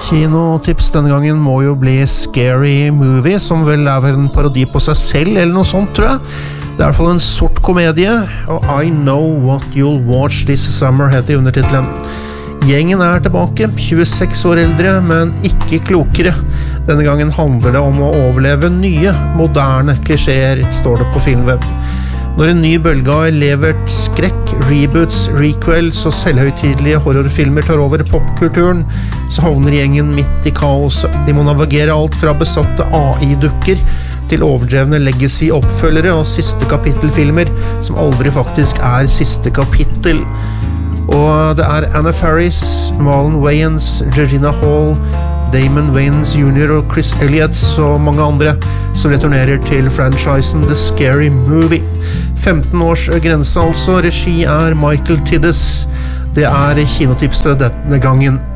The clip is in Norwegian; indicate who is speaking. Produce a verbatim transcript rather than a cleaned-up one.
Speaker 1: kinotips denne gangen må jo bli Scary Movie, som vel er vel en parodi på seg selv, eller noe sånt, tror jeg. Det er i hvert fall en sort komedie, og I Know What You'll Watch This Summer heter undertitlen. Gjengen er tilbake, tjueseks år eldre, men ikke klokere. Denne gangen handler det om å overleve nye, moderne klisjeer, står det på Filmweb. Når en ny bølge av elevert skrekk, reboots, requels og selvhøytidelige horrorfilmer tar over popkulturen, så havner gjengen midt i kaos. De må navigere alt fra besatte A I-dukker til overdrevne legacy-oppfølgere og siste kapittelfilmer, som aldri faktisk er siste kapittel. Og det er Anna Faris, Marlon Wayans, Regina Hall, Damon Wayans junior og Chris Elliott og mange andre som returnerer til franchisen The Scary Movie. femten års grense altså, regi er Michael Tiddes. Det er kinotipset denne gangen.